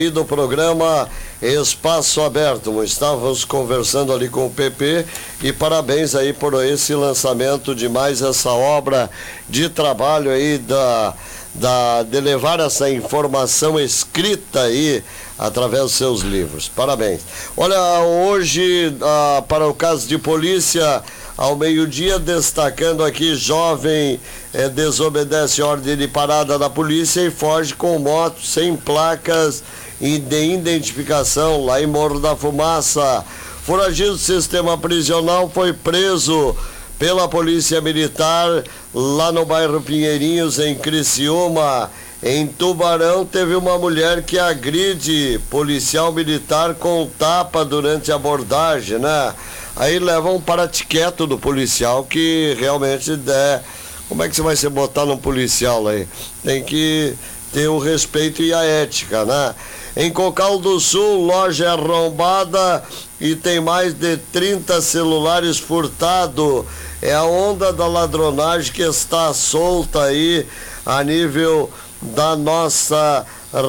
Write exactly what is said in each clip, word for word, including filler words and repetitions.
do programa Espaço Aberto. Estávamos conversando ali com o P P e parabéns aí por esse lançamento de mais essa obra de trabalho aí da, da, de levar essa informação escrita aí através dos seus livros. Parabéns. Olha, hoje ah, para o caso de polícia, ao meio-dia, destacando aqui, jovem eh, desobedece ordem de parada da polícia e foge com moto sem placas e de identificação lá em Morro da Fumaça. Foragido do sistema prisional foi preso pela Polícia Militar lá no bairro Pinheirinhos, em Criciúma. Em Tubarão, teve uma mulher que agride policial militar com tapa durante a abordagem, né? Aí levam um paratiqueto do policial que realmente é... Como é que você vai se botar num policial aí? Tem que ter o respeito e a ética, né? Em Cocal do Sul, loja arrombada e tem mais de trinta celulares furtados. É a onda da ladronagem que está solta aí a nível da nossa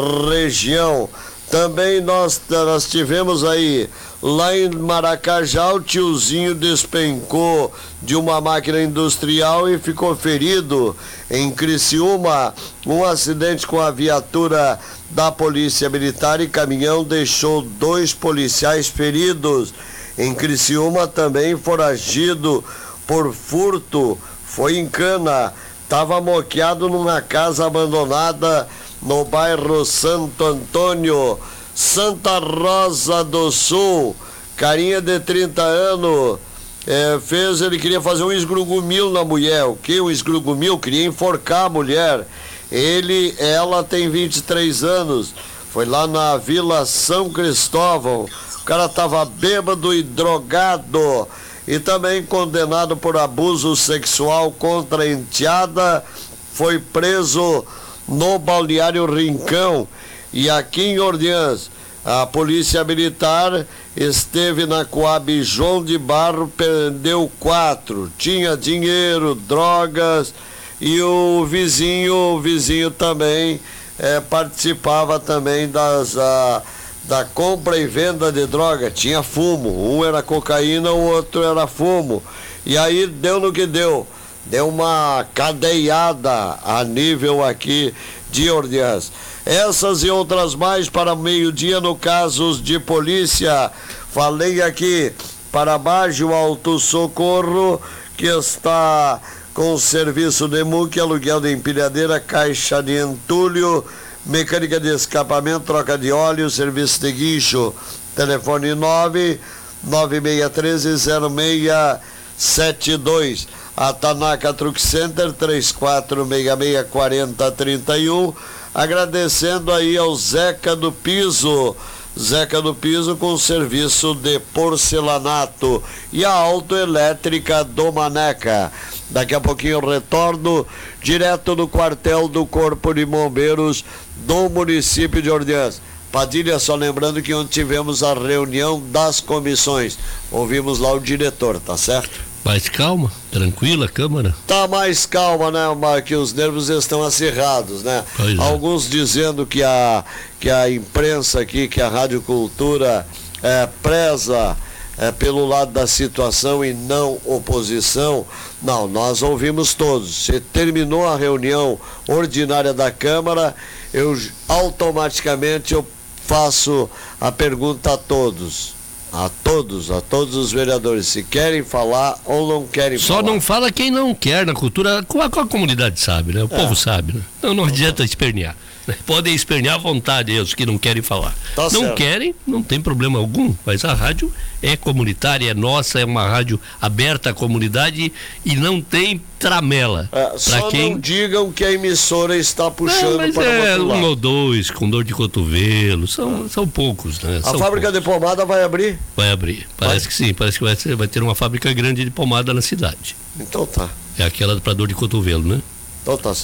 região. Também nós, nós tivemos aí, lá em Maracajá, o tiozinho despencou de uma máquina industrial e ficou ferido. Em Criciúma, um acidente com a viatura da Polícia Militar e caminhão deixou dois policiais feridos. Em Criciúma, também foragido por furto, foi em Cana, estava moqueado numa casa abandonada no bairro Santo Antônio. Santa Rosa do Sul, carinha de trinta anos, é, fez, ele queria fazer um esgrugumil na mulher. O que? Um esgrugumil? Queria enforcar a mulher. Ele, ela tem vinte e três anos, foi lá na Vila São Cristóvão. O cara estava bêbado e drogado. E também condenado por abuso sexual contra a enteada, foi preso no Balneário Rincão. E aqui em Orleans, a Polícia Militar esteve na Coab João de Barro, prendeu quatro. Tinha dinheiro, drogas, e o vizinho, o vizinho também é, participava também das, a, da compra e venda de droga. Tinha fumo, um era cocaína, o outro era fumo. E aí deu no que deu. Deu uma cadeiada a nível aqui de Orleans. Essas e outras mais para meio-dia no Casos de Polícia. Falei aqui para Baixo Alto Socorro, que está com serviço de M U C, aluguel de empilhadeira, caixa de entulho, mecânica de escapamento, troca de óleo, serviço de guincho. Telefone nove nove seis um três zero seis sete dois. A Tanaka Truck Center, três quatro seis seis quatro zero três um. Agradecendo aí ao Zeca do Piso, Zeca do Piso com serviço de porcelanato, e a autoelétrica do Maneca. Daqui a pouquinho eu retorno direto do quartel do Corpo de Bombeiros do município de Orleans. Padilha, só lembrando que ontem tivemos a reunião das comissões, ouvimos lá o diretor, tá certo? Mais calma, tranquila a Câmara? Tá mais calma, né, Mar, que os nervos estão acirrados, né? Pois é. Alguns dizendo que a, que a imprensa aqui, que a Rádio Cultura é, preza é, pelo lado da situação e não oposição. Não, nós ouvimos todos. Se terminou a reunião ordinária da Câmara, eu automaticamente eu faço a pergunta a todos. A todos, a todos os vereadores, se querem falar ou não querem Só falar. Só não fala quem não quer na cultura, a, a comunidade sabe, né? O é. povo sabe, né? Não, não adianta espernear. Podem espernear à vontade, os que não querem falar. Tá não certo. Querem, não tem problema algum, mas a rádio é comunitária, é nossa, é uma rádio aberta à comunidade e não tem tramela. É, só quem... não digam que a emissora está puxando não, mas para é outro lado. Um ou dois com dor de cotovelo, são, ah. são poucos, né? A são fábrica poucos. de pomada vai abrir? Vai abrir, parece vai. que sim, parece que vai, ser, vai ter uma fábrica grande de pomada na cidade. Então tá. É aquela para dor de cotovelo, né? Então tá.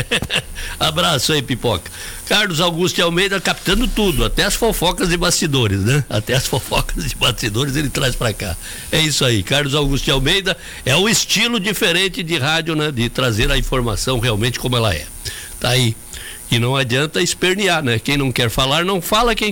Abraço aí, Pipoca. Carlos Augusto de Almeida captando tudo, até as fofocas de bastidores, né? Até as fofocas de bastidores ele traz pra cá. É isso aí, Carlos Augusto de Almeida é um estilo diferente de rádio, né? De trazer a informação realmente como ela é. Tá aí. E não adianta espernear, né? Quem não quer falar, não fala, quem